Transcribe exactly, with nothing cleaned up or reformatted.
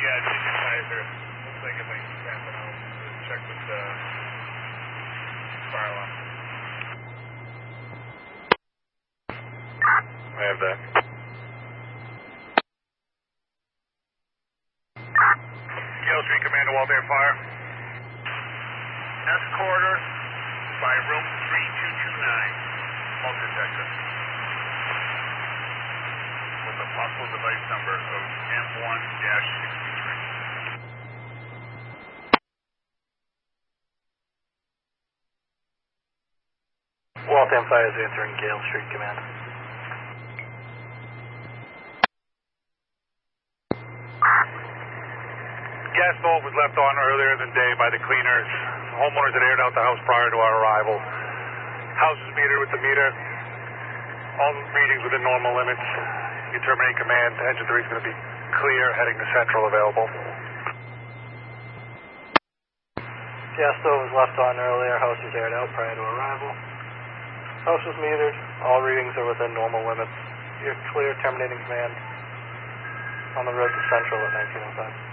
Yeah, it's advisor. Looks like it might be tapping out. Check with the fire alarm. I have that. Gale Street Command to Waltham Fire. S corridor by room three two two nine. Smoke detector. With a possible device number of M one sixty-three. Waltham Fire is answering Gale Street Command. Gas bulb was left on earlier in the day by the cleaners. Homeowners had aired out the house prior to our arrival. House is metered with the meter. All readings within normal limits. You terminate command. Engine three is going to be clear, heading to central available. Gas stove was left on earlier. House was aired out prior to arrival. House was metered. All readings are within normal limits. You're clear, terminating command on the road to central at nineteen oh five.